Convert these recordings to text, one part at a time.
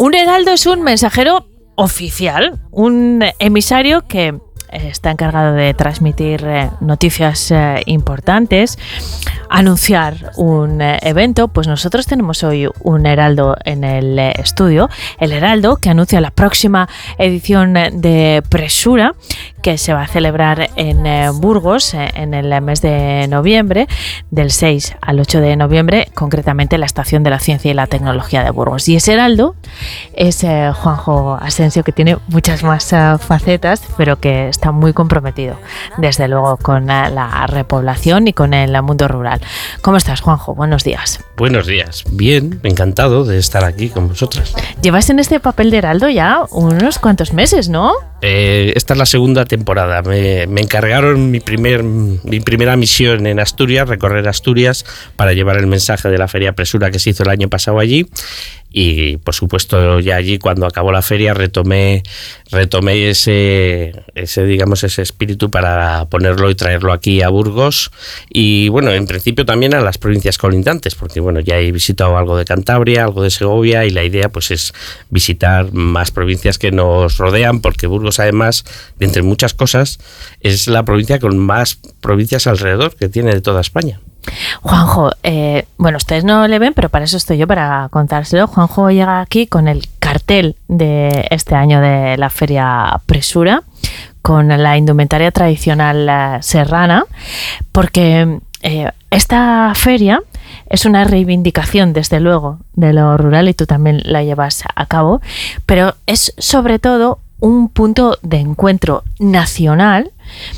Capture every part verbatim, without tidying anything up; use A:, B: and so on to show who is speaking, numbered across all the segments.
A: Un heraldo es un mensajero oficial, un emisario que está encargado de transmitir eh, noticias eh, importantes, anunciar un eh, evento. Pues nosotros tenemos hoy un heraldo en el eh, estudio, el heraldo que anuncia la próxima edición de Presura, que se va a celebrar en eh, Burgos eh, en el mes de noviembre, del seis al ocho de noviembre, concretamente en la Estación de la Ciencia y la Tecnología de Burgos. Y ese heraldo es eh, Juanjo Asensio, que tiene muchas más uh, facetas, pero que está muy comprometido, desde luego, con uh, la repoblación y con el mundo rural. ¿Cómo estás, Juanjo? Buenos días.
B: Buenos días. Bien, encantado de estar aquí con vosotras.
A: Llevas en este papel de heraldo ya unos cuantos meses, ¿no?
B: Eh, esta es la segunda temporada. Me, me encargaron mi, primer, mi primera misión en Asturias, recorrer Asturias, para llevar el mensaje de la Feria Presura que se hizo el año pasado allí. Y, por supuesto, ya allí, cuando acabó la feria, retomé, retomé ese, ese, digamos, ese espíritu para ponerlo y traerlo aquí a Burgos. Y, bueno, en principio también a las provincias colindantes, porque, bueno, ya he visitado algo de Cantabria, algo de Segovia, y la idea, pues, es visitar más provincias que nos rodean, porque Burgos, además, de entre muchas cosas, es la provincia con más provincias alrededor que tiene de toda España.
A: Juanjo, eh, bueno, ustedes no le ven, pero para eso estoy yo, para contárselo. Juanjo llega aquí con el cartel de este año de la Feria Presura, con la indumentaria tradicional eh, serrana, porque eh, esta feria es una reivindicación, desde luego, de lo rural, y tú también la llevas a cabo, pero es sobre todo un punto de encuentro nacional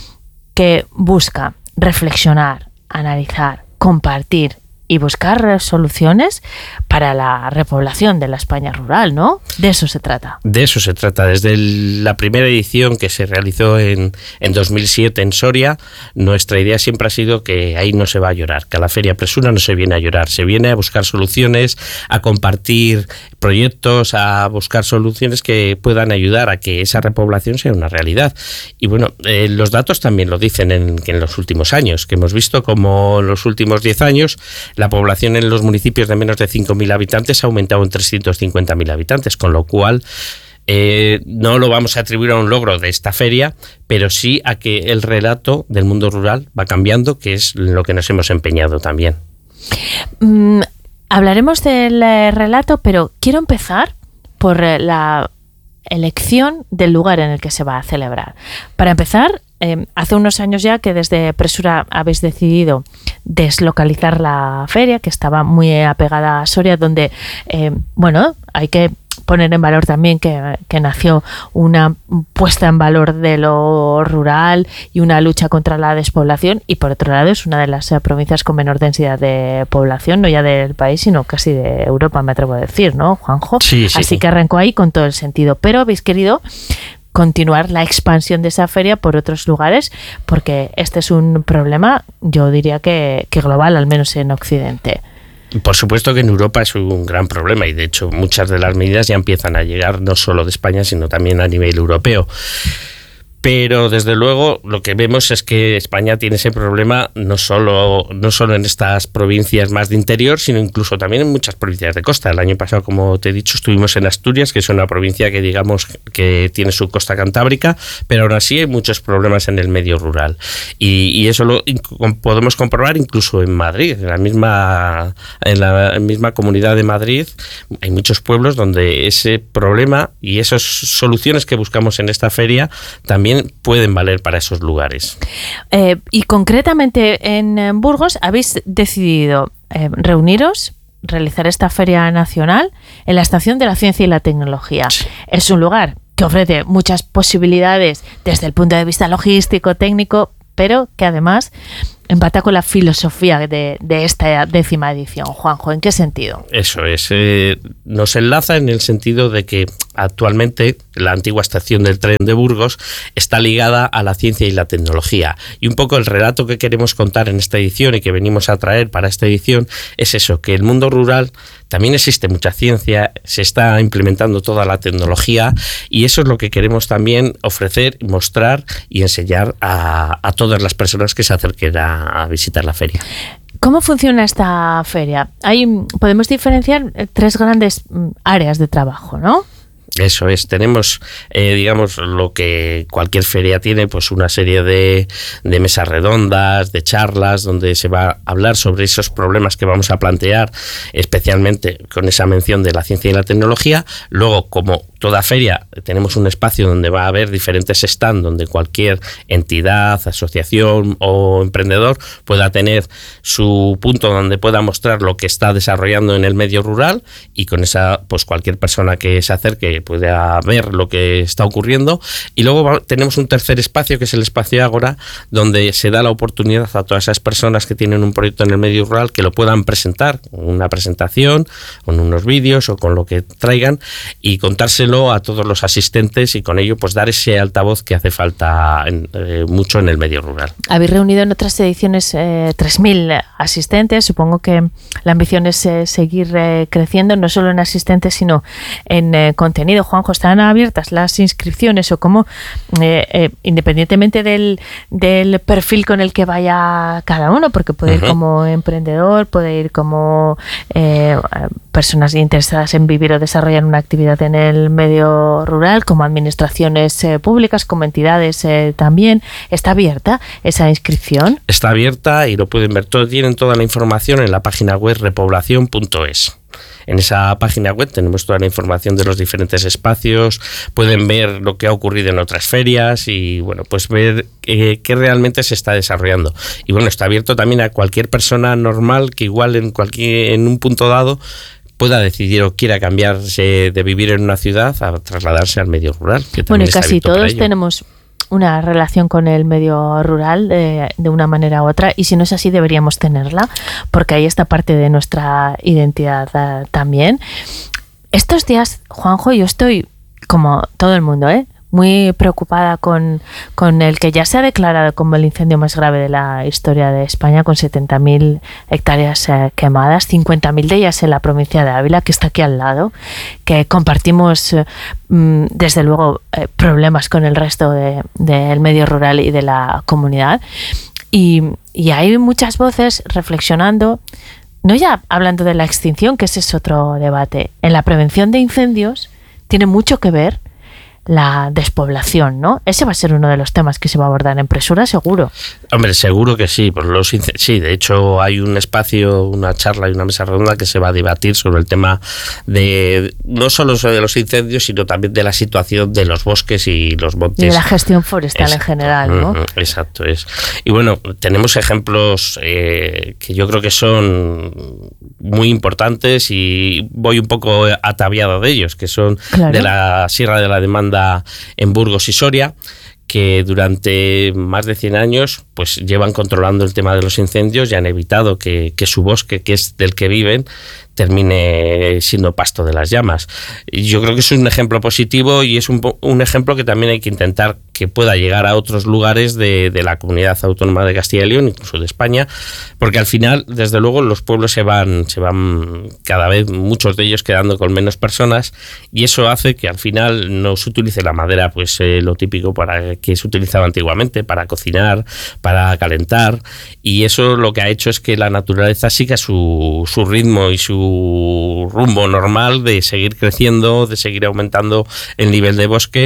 A: que busca reflexionar, analizar, compartir y buscar soluciones para la repoblación de la España rural, ¿no? De eso se trata.
B: De eso se trata. Desde el, la primera edición que se realizó en, en dos mil siete en Soria, nuestra idea siempre ha sido que ahí no se va a llorar, que a la Feria Presura no se viene a llorar, se viene a buscar soluciones, a compartir proyectos, a buscar soluciones que puedan ayudar a que esa repoblación sea una realidad. Y bueno, eh, los datos también lo dicen en, que en los últimos años, que hemos visto como en los últimos diez años la población en los municipios de menos de cinco mil habitantes ha aumentado en trescientos cincuenta mil habitantes, con lo cual eh, no lo vamos a atribuir a un logro de esta feria, pero sí a que el relato del mundo rural va cambiando, que es lo que nos hemos empeñado también.
A: Mm, hablaremos del eh, relato, pero quiero empezar por eh, la elección del lugar en el que se va a celebrar. Para empezar, eh, hace unos años ya que desde Presura habéis decidido deslocalizar la feria, que estaba muy apegada a Soria, donde, eh, bueno, hay que poner en valor también que, que nació una puesta en valor de lo rural y una lucha contra la despoblación, y por otro lado es una de las eh, provincias con menor densidad de población, no ya del país, sino casi de Europa, me atrevo a decir, ¿no, Juanjo?
B: Sí, sí,
A: Así
B: sí.
A: que arrancó ahí con todo el sentido, pero habéis querido continuar la expansión de esa feria por otros lugares, porque este es un problema, yo diría que, que global, al menos en Occidente.
B: Por supuesto que en Europa es un gran problema, y de hecho muchas de las medidas ya empiezan a llegar no solo de España, sino también a nivel europeo. Pero desde luego lo que vemos es que España tiene ese problema no solo, no solo en estas provincias más de interior, sino incluso también en muchas provincias de costa. El año pasado, como te he dicho, estuvimos en Asturias, que es una provincia que digamos que tiene su costa cantábrica, pero aún así hay muchos problemas en el medio rural. Y, y eso lo podemos comprobar incluso en Madrid, en la misma, en la misma comunidad de Madrid. Hay muchos pueblos donde ese problema y esas soluciones que buscamos en esta feria también pueden valer para esos lugares.
A: Eh, y concretamente en Burgos habéis decidido eh, reuniros, realizar esta feria nacional en la Estación de la Ciencia y la Tecnología. Sí. Es un lugar que ofrece muchas posibilidades desde el punto de vista logístico, técnico, pero que además empata con la filosofía de, de esta décima edición. Juanjo, ¿en qué sentido?
B: Eso es, eh, nos enlaza en el sentido de que actualmente la antigua estación del tren de Burgos está ligada a la ciencia y la tecnología, y un poco el relato que queremos contar en esta edición y que venimos a traer para esta edición es eso, que el mundo rural también existe mucha ciencia, se está implementando toda la tecnología, y eso es lo que queremos también ofrecer, mostrar y enseñar a, a todas las personas que se acerquen a, a visitar la feria.
A: ¿Cómo funciona esta feria? Hay, podemos diferenciar tres grandes áreas de trabajo, ¿no?
B: Eso es, tenemos, eh, digamos, lo que cualquier feria tiene, pues una serie de, de mesas redondas, de charlas, donde se va a hablar sobre esos problemas que vamos a plantear, especialmente con esa mención de la ciencia y la tecnología. Luego, como toda feria, tenemos un espacio donde va a haber diferentes stands, donde cualquier entidad, asociación o emprendedor pueda tener su punto donde pueda mostrar lo que está desarrollando en el medio rural, y con esa, pues cualquier persona que se acerque pueda ver lo que está ocurriendo. Y luego tenemos un tercer espacio, que es el espacio Ágora, donde se da la oportunidad a todas esas personas que tienen un proyecto en el medio rural que lo puedan presentar, con una presentación, con unos vídeos o con lo que traigan, y contárselo a todos los asistentes, y con ello pues dar ese altavoz que hace falta en, eh, mucho en el medio rural.
A: Habéis reunido en otras ediciones eh, tres mil asistentes. Supongo que la ambición es eh, seguir eh, creciendo, no solo en asistentes, sino en eh, contenido. Juanjo, ¿están abiertas las inscripciones o cómo, eh, eh, independientemente del, del perfil con el que vaya cada uno? Porque puede uh-huh. ir como emprendedor, puede ir como eh, personas interesadas en vivir o desarrollar una actividad en el medio rural, como administraciones eh, públicas, como entidades eh, también. ¿Está abierta esa inscripción?
B: Está abierta y lo pueden ver todo. Tienen toda la información en la página web repoblación punto es. En esa página web tenemos toda la información de los diferentes espacios, pueden ver lo que ha ocurrido en otras ferias y bueno, pues ver eh, qué realmente se está desarrollando. Y bueno, está abierto también a cualquier persona normal que igual en cualquier en un punto dado pueda decidir o quiera cambiarse de vivir en una ciudad a trasladarse al medio rural. Que
A: bueno, y casi todos tenemos una relación con el medio rural de, de una manera u otra, y si no es así deberíamos tenerla, porque ahí está parte de nuestra identidad uh, también. Estos días, Juanjo, yo estoy, como todo el mundo, ¿eh? muy preocupada con, con el que ya se ha declarado como el incendio más grave de la historia de España, con setenta mil hectáreas eh, quemadas, cincuenta mil de ellas en la provincia de Ávila, que está aquí al lado, que compartimos eh, desde luego eh, problemas con el resto del de, medio rural y de la comunidad. Y, y hay muchas voces reflexionando, no ya hablando de la extinción, que ese es otro debate. En la prevención de incendios tiene mucho que ver la despoblación, ¿no? Ese va a ser uno de los temas que se va a abordar en Presura, seguro.
B: Hombre, seguro que sí. Por los inc- sí, de hecho hay un espacio, una charla y una mesa redonda que se va a debatir sobre el tema de no solo sobre los incendios, sino también de la situación de los bosques y los montes.
A: Y de la gestión forestal Exacto. en general, ¿no?
B: Uh-huh. Exacto, es. Y bueno, tenemos ejemplos eh, que yo creo que son muy importantes y voy un poco ataviado de ellos, que son claro. de la Sierra de la Demanda en Burgos y Soria, que durante más de cien años pues llevan controlando el tema de los incendios y han evitado que, que su bosque, que es del que viven, termine siendo pasto de las llamas. Y yo creo que es un ejemplo positivo y es un, un ejemplo que también hay que intentar que pueda llegar a otros lugares de, de la comunidad autónoma de Castilla y León, incluso de España, porque al final, desde luego, los pueblos se van, se van cada vez, muchos de ellos quedando con menos personas, y eso hace que al final no se utilice la madera, pues eh, lo típico para que se utilizaba antiguamente, para cocinar, para calentar, y eso lo que ha hecho es que la naturaleza siga su, su ritmo y su rumbo normal de seguir creciendo, de seguir aumentando el nivel de bosque,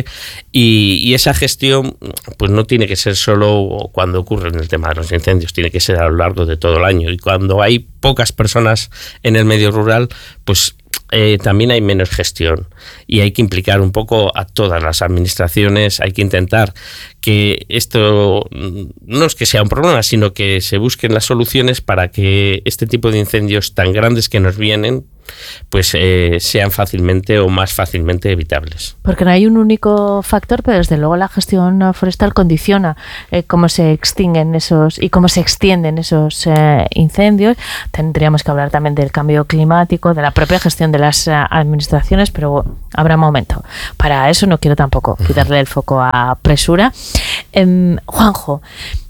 B: y, y esa gestión pues no tiene que ser solo cuando ocurre en el tema de los incendios, tiene que ser a lo largo de todo el año, y cuando hay pocas personas en el medio rural, pues Eh, también hay menos gestión y hay que implicar un poco a todas las administraciones, hay que intentar que esto no es que sea un problema, sino que se busquen las soluciones para que este tipo de incendios tan grandes que nos vienen pues eh, sean fácilmente o más fácilmente evitables.
A: Porque no hay un único factor, pero desde luego la gestión forestal condiciona eh, cómo se extinguen esos y cómo se extienden esos eh, incendios. Tendríamos que hablar también del cambio climático, de la propia gestión de las eh, administraciones, pero habrá momento. Para eso no quiero tampoco quitarle el foco a Presura. Eh, Juanjo,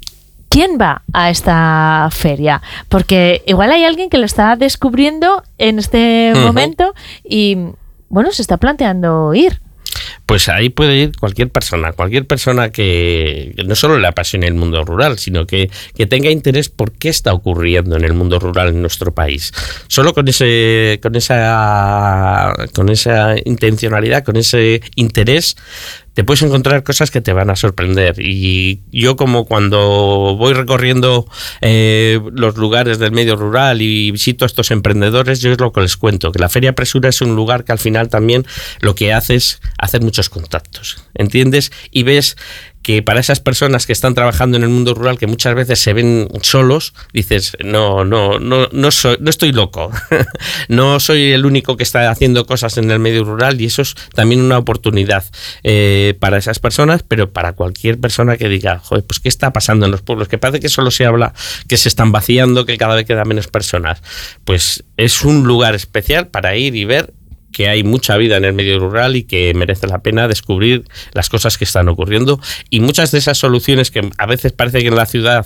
A: ¿quién va a esta feria? Porque igual hay alguien que lo está descubriendo en este uh-huh. momento y, bueno, se está planteando ir.
B: Pues ahí puede ir cualquier persona, cualquier persona que, que no solo le apasione el mundo rural, sino que, que tenga interés por qué está ocurriendo en el mundo rural en nuestro país. Solo con ese, con esa, con esa intencionalidad, con ese interés, te puedes encontrar cosas que te van a sorprender. Y yo, como cuando voy recorriendo eh, los lugares del medio rural y visito a estos emprendedores, yo es lo que les cuento, que la Feria Presura es un lugar que al final también lo que hace es hacer muchos contactos, ¿entiendes? Y ves que para esas personas que están trabajando en el mundo rural, que muchas veces se ven solos, dices, no, no, no, no soy, no estoy loco, no soy el único que está haciendo cosas en el medio rural, y eso es también una oportunidad eh, para esas personas, pero para cualquier persona que diga, joder, pues qué está pasando en los pueblos, que parece que solo se habla que se están vaciando, que cada vez quedan menos personas. Pues es un lugar especial para ir y ver que hay mucha vida en el medio rural y que merece la pena descubrir las cosas que están ocurriendo, y muchas de esas soluciones que a veces parece que en la ciudad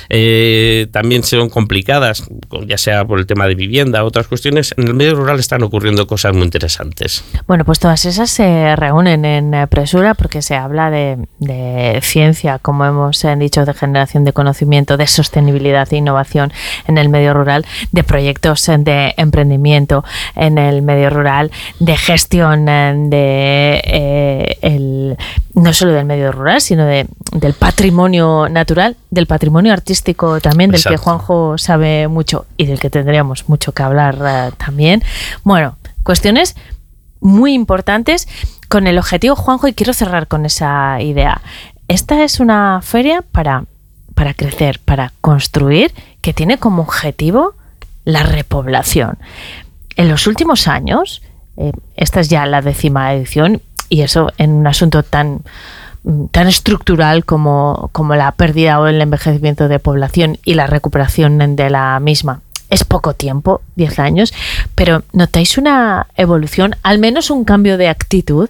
B: eh, también son complicadas, ya sea por el tema de vivienda o otras cuestiones, en el medio rural están ocurriendo cosas muy interesantes.
A: Bueno, pues todas esas se reúnen en Presura porque se habla de, de ciencia, como hemos dicho, de generación de conocimiento, de sostenibilidad e innovación en el medio rural, de proyectos de emprendimiento en el medio rural, de gestión de eh, el, no solo del medio rural, sino de, del patrimonio natural, del patrimonio artístico también, del Exacto. que Juanjo sabe mucho y del que tendríamos mucho que hablar uh, también. Bueno, cuestiones muy importantes con el objetivo, Juanjo, y quiero cerrar con esa idea. Esta es una feria para, para crecer, para construir, que tiene como objetivo la repoblación. En los últimos años, Eh, esta es ya la décima edición, y eso en un asunto tan, tan estructural como, como la pérdida o el envejecimiento de población y la recuperación de la misma. Es poco tiempo, diez años, pero ¿notáis una evolución, al menos un cambio de actitud?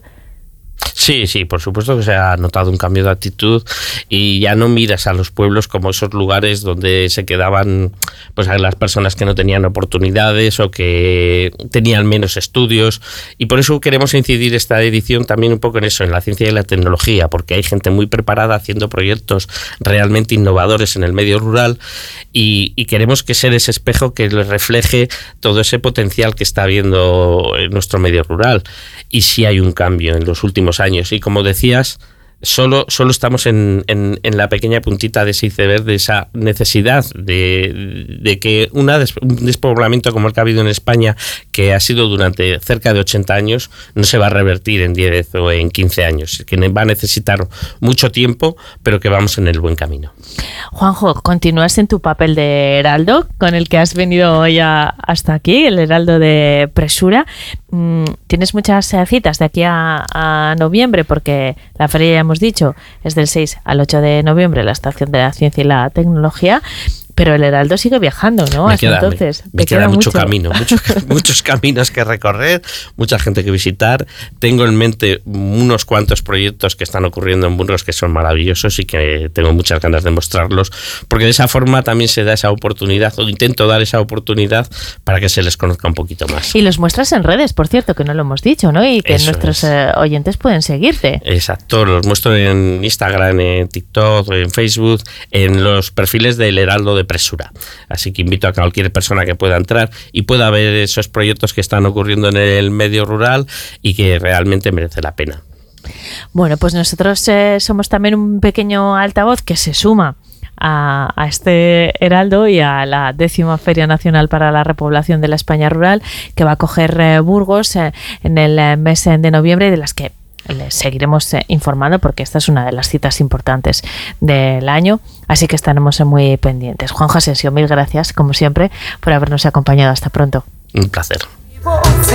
B: Sí, sí, por supuesto que se ha notado un cambio de actitud, y ya no miras a los pueblos como esos lugares donde se quedaban pues a las personas que no tenían oportunidades o que tenían menos estudios, y por eso queremos incidir esta edición también un poco en eso, en la ciencia y la tecnología, porque hay gente muy preparada haciendo proyectos realmente innovadores en el medio rural, y, y queremos que sea ese espejo que les refleje todo ese potencial que está habiendo en nuestro medio rural. Y sí hay un cambio en los últimos años, y como decías, solo, solo estamos en, en, en la pequeña puntita de ese iceberg, de esa necesidad de, de que una des, un despoblamiento como el que ha habido en España, que ha sido durante cerca de ochenta años, no se va a revertir en diez o en quince años, que va a necesitar mucho tiempo, pero que vamos en el buen camino.
A: Juanjo, continúas en tu papel de heraldo, con el que has venido hoy a, hasta aquí, el heraldo de Presura. Tienes muchas citas de aquí a, a noviembre, porque la feria, ya hemos dicho, es del seis al ocho de noviembre, la Estación de la Ciencia y la Tecnología, pero el heraldo sigue viajando, ¿no?
B: Me
A: Hasta
B: queda,
A: entonces.
B: Me, me queda, queda mucho, mucho camino, muchos, muchos caminos que recorrer, mucha gente que visitar. Tengo en mente unos cuantos proyectos que están ocurriendo en Burgos que son maravillosos y que tengo muchas ganas de mostrarlos, porque de esa forma también se da esa oportunidad, o intento dar esa oportunidad para que se les conozca un poquito más.
A: Y los muestras en redes, por cierto, que no lo hemos dicho, ¿no? Y que Eso nuestros es. oyentes pueden seguirte.
B: Exacto, los muestro en Instagram, en TikTok, en Facebook, en los perfiles del Heraldo de Presura. Así que invito a cualquier persona que pueda entrar y pueda ver esos proyectos que están ocurriendo en el medio rural y que realmente merece la pena.
A: Bueno, pues nosotros eh, somos también un pequeño altavoz que se suma a, a este heraldo y a la décima Feria Nacional para la Repoblación de la España Rural, que va a coger eh, Burgos eh, en el eh, mes de noviembre, de las que les seguiremos eh, informando, porque esta es una de las citas importantes del año, así que estaremos muy pendientes. Juanjo Asensio, mil gracias, como siempre, por habernos acompañado. Hasta pronto.
B: Un placer.